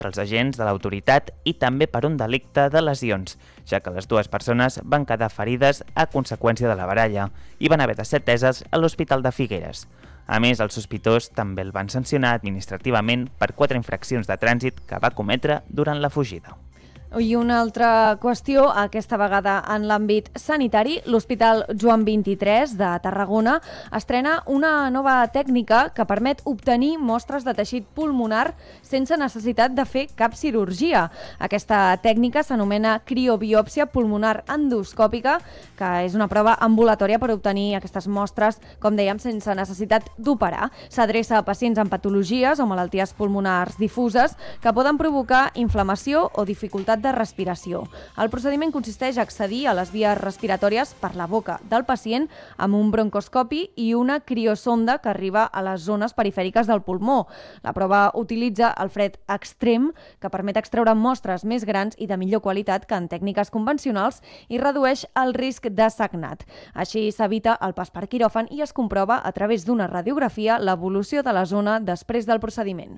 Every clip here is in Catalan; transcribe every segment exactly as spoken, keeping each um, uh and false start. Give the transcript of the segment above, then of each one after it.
pels agents de l'autoritat i també per un delicte de lesions, ja que les dues persones van quedar ferides a conseqüència de la baralla i van haver de ser ateses a l'Hospital de Figueres. A més, el sospitós també el van sancionar administrativament per quatre infraccions de trànsit que va cometre durant la fugida. I una altra qüestió, aquesta vegada en l'àmbit sanitari. L'Hospital Joan vint-i-tres de Tarragona estrena una nova tècnica que permet obtenir mostres de teixit pulmonar sense necessitat de fer cap cirurgia. Aquesta tècnica s'anomena criobiòpsia pulmonar endoscòpica, que és una prova ambulatòria per obtenir aquestes mostres, com dèiem, sense necessitat d'operar. S'adreça a pacients amb patologies o malalties pulmonars difuses que poden provocar inflamació o dificultat de respiració. El procediment consisteix a accedir a les vies respiratòries per la boca del pacient amb un broncoscopi i una criosonda que arriba a les zones perifèriques del pulmó. La prova utilitza el fred extrem, que permet extreure mostres més grans i de millor qualitat que en tècniques convencionals i redueix el risc de sagnat. Així s'evita el pas per quiròfan i es comprova a través d'una radiografia l'evolució de la zona després del procediment.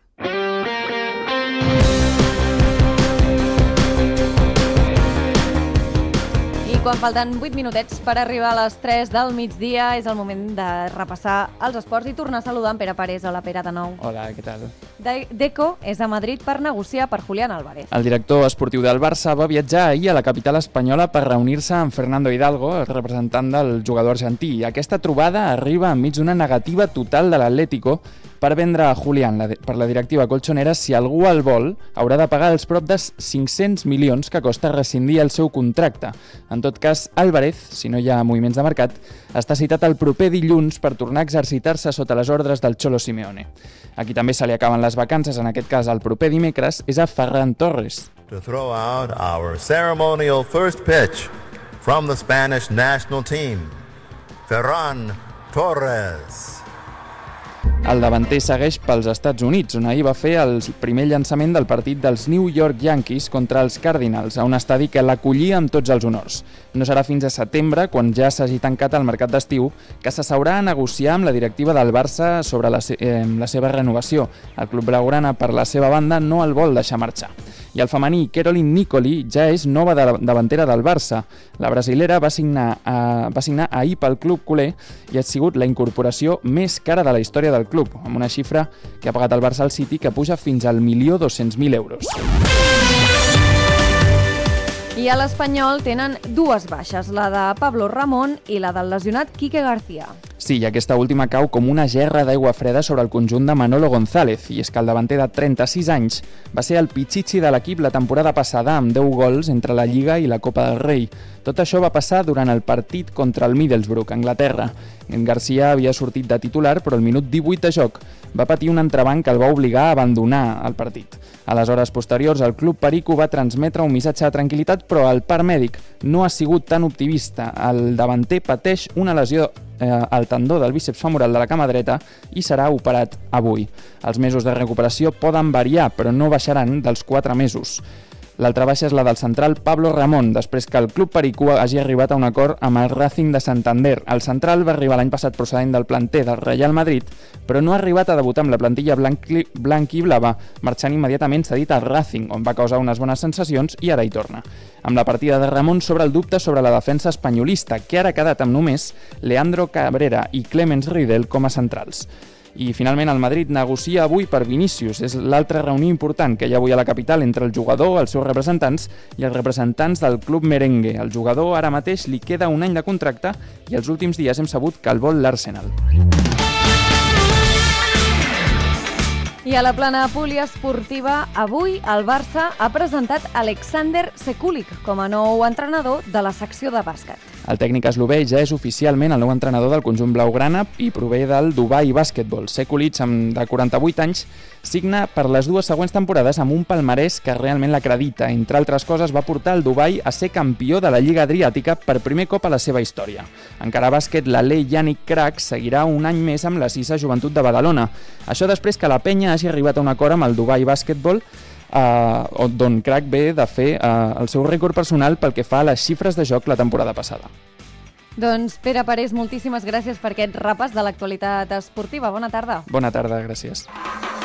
Quan falten vuit minutets per arribar a les tres del migdia, és el moment de repassar els esports i tornar a saludar en Pere Parés. Hola, Pere, de nou. Hola, què tal? De- Deco és a Madrid per negociar per Julián Álvarez. El director esportiu del Barça va viatjar ahir a la capital espanyola per reunir-se amb Fernando Hidalgo, el representant del jugador argentí. Aquesta trobada arriba enmig d'una negativa total de l'Atlético per vendre a Julián. La, per la directiva colchonera, si algú el vol, haurà de pagar els prop de cinc-cents milions que costa rescindir el seu contracte. En tot cas, Álvarez, si no hi ha moviments de mercat, està citat el proper dilluns per tornar a exercitar-se sota les ordres del Cholo Simeone. A qui també se li acaben les vacances, en aquest cas el proper dimecres, és a Ferran Torres. To throw out our ceremonial first pitch from the Spanish national team, Ferran Torres. El davanter segueix pels Estats Units, on ahir va fer el primer llançament del partit dels New York Yankees contra els Cardinals, a un estadi que l'acollia amb tots els honors. No serà fins a setembre, quan ja s'hagi tancat el mercat d'estiu, que s'asseurà a negociar amb la directiva del Barça sobre la, eh, la seva renovació. El club blaugrana, per la seva banda, no el vol deixar marxar. I el femení, Caroline Nicoli, ja és nova de davantera del Barça. La brasilera va signar, eh, va signar ahir pel club culer i ha sigut la incorporació més cara de la història del club, amb una xifra que ha pagat el Barça al City que puja fins al milió dos-cents mil euros. I a l'Espanyol tenen dues baixes, la de Pablo Ramón i la del lesionat Quique García. Sí, i aquesta última cau com una gerra d'aigua freda sobre el conjunt de Manolo González, i és que el davanter de trenta-sis anys va ser el pitxitxi de l'equip la temporada passada amb deu gols entre la Lliga i la Copa del Rei. Tot això va passar durant el partit contra el Middlesbrough, a Anglaterra. En García havia sortit de titular, però al minut divuit de joc va patir un entrebanc que el va obligar a abandonar el partit. A les hores posteriors, el club perico va transmetre un missatge de tranquil·litat, però el part mèdic no ha sigut tan optimista. El davanter pateix una lesió eh, al tendó del bíceps femoral de la cama dreta i serà operat avui. Els mesos de recuperació poden variar, però no baixaran dels quatre mesos. L'altra baixa és la del central Pablo Ramón, després que el club pericú hagi arribat a un acord amb el Racing de Santander. El central va arribar l'any passat procedent del planter del Real Madrid, però no ha arribat a debutar amb la plantilla blanqui, blanc i blava, marxant immediatament cedit al Racing, on va causar unes bones sensacions i ara hi torna. Amb la partida de Ramón sobre el dubte sobre la defensa espanyolista, que ara ha quedat amb només Leandro Cabrera i Clemens Riedel com a centrals. I finalment el Madrid negocia avui per Vinícius. És l'altra reunió important que hi ha avui a la capital entre el jugador, els seus representants i els representants del club merengue. El jugador ara mateix li queda un any de contracte i els últims dies hem sabut que el vol l'Arsenal. I a la plana poliesportiva, avui el Barça ha presentat Alexander Sekulic com a nou entrenador de la secció de bàsquet. El tècnic eslovè ja és oficialment el nou entrenador del conjunt blaugrana i prové del Dubai Basketball. Sekulic, de quaranta-vuit anys, signa per les dues següents temporades amb un palmarès que realment l'acredita. Entre altres coses, va portar el Dubai a ser campió de la Lliga Adriàtica per primer cop a la seva història. Encara a bàsquet, l'alè Yannick Crac seguirà un any més amb la Sisa Joventut de Badalona. Això després que la penya hagi arribat a un acord amb el Dubai Basketball, Uh, d'on Crac ve de fer uh, el seu rècord personal pel que fa a les xifres de joc la temporada passada. Doncs Pere Parés, moltíssimes gràcies per aquest repàs de l'actualitat esportiva. Bona tarda. Bona tarda, gràcies.